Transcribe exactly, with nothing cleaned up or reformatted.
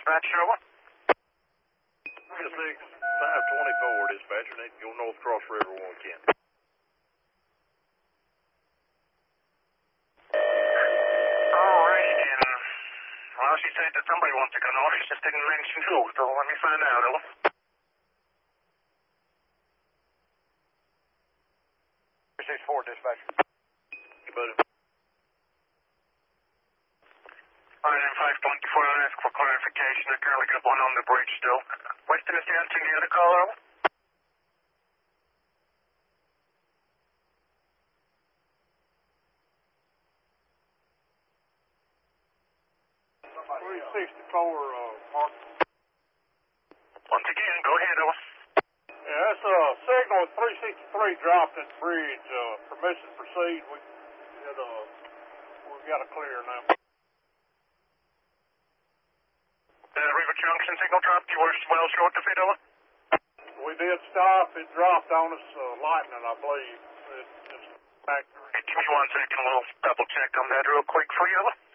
dispatch, over. six five twenty-four, dispatcher. Need to go North Cross River one Kent. Alright, and, uh, well, she said that somebody wants to go north. She just didn't mention who, so let me find out, over. three six four, dispatcher. You buddy. Alright, then five twenty-four, I'll ask for clarification. I currently got one on the bridge still. Western is answering the other call, over. three sixty-four, uh, Mark. Once again, go ahead, over. Yeah, that's a uh, signal with three sixty-three dropped at the bridge. Uh, permission to proceed. We, it, uh, we got a clear now. The River Junction signal dropped. You were well short of it, over. We did stop. It dropped on us, uh, lightning, I believe. It, it's back. Hey, give me one second. We'll double check on that real quick for you, over.